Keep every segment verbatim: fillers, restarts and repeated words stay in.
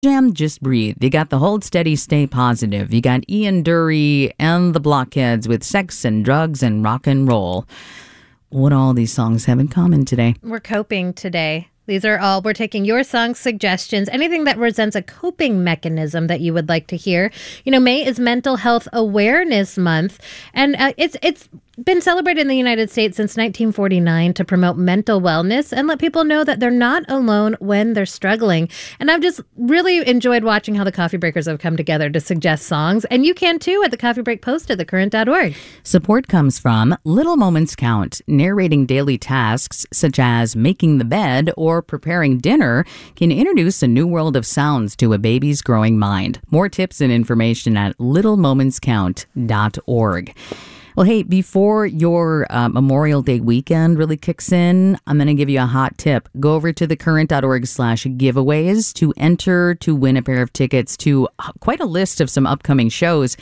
Jam, Just Breathe. You got the Hold Steady, Stay Positive. You got Ian Dury and the Blockheads with Sex and Drugs and Rock and Roll. What do all these songs have in common today? We're coping today. These are all, we're taking your song suggestions, anything that presents a coping mechanism that you would like to hear. You know, May is Mental Health Awareness Month, and uh, it's it's been celebrated in the United States since nineteen forty-nine to promote mental wellness and let people know that they're not alone when they're struggling. And I've just really enjoyed watching how the Coffee Breakers have come together to suggest songs, and you can too at the Coffee Break Post at the current dot org. Support comes from Little Moments Count. Narrating daily tasks such as making the bed or preparing dinner can introduce a new world of sounds to a baby's growing mind. More tips and information at little moments count dot org. Well, hey, before your uh, Memorial Day weekend really kicks in, I'm going to give you a hot tip. Go over to thecurrent.org slash giveaways to enter to win a pair of tickets to quite a list of some upcoming shows,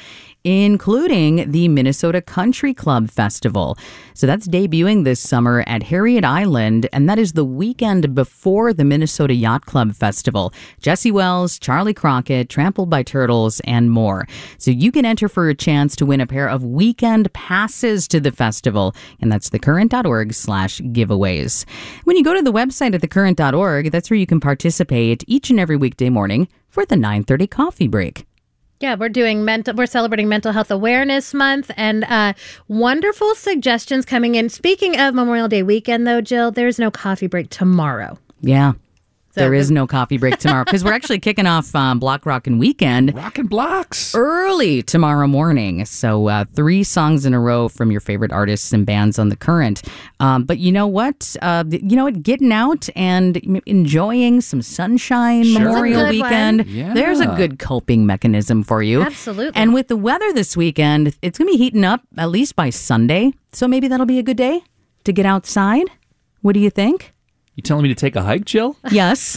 including the Minnesota Country Club Festival. So that's debuting this summer at Harriet Island, and that is the weekend before the Minnesota Yacht Club Festival. Jesse Wells, Charlie Crockett, Trampled by Turtles, and more. So you can enter for a chance to win a pair of weekend passes to the festival, and that's thecurrent.org slash giveaways. When you go to the website at thecurrent dot org, that's where you can participate each and every weekday morning for the nine thirty coffee break. Yeah, we're doing mental. We're celebrating Mental Health Awareness Month, and uh, wonderful suggestions coming in. Speaking of Memorial Day weekend, though, Jill, there's no coffee break tomorrow. Yeah. So there is no coffee break tomorrow because we're actually kicking off um, Block Rockin' Weekend. Rockin' Blocks. Early tomorrow morning. So uh, three songs in a row from your favorite artists and bands on The Current. Um, but you know what? Uh, you know what? Getting out and enjoying some sunshine Sure. Memorial That's a good Weekend. one. Yeah. There's a good coping mechanism for you. Absolutely. And with the weather this weekend, it's going to be heating up at least by Sunday. So maybe that'll be a good day to get outside. What do you think? You telling me to take a hike, Jill? Yes.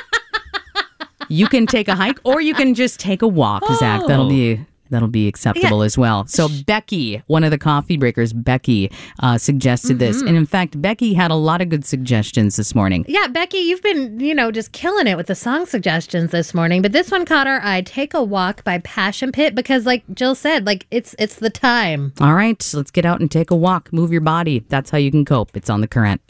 You can take a hike or you can just take a walk, Zach. Oh. That'll be that'll be acceptable as well. So Becky, one of the coffee breakers, Becky, uh, suggested Mm-hmm. this. And in fact, Becky had a lot of good suggestions this morning. Yeah, Becky, you've been, you know, just killing it with the song suggestions this morning. But this one caught our eye. Take a Walk by Passion Pit, because like Jill said, like it's it's the time. All right, let's get out and take a walk. Move your body. That's how you can cope. It's on The Current.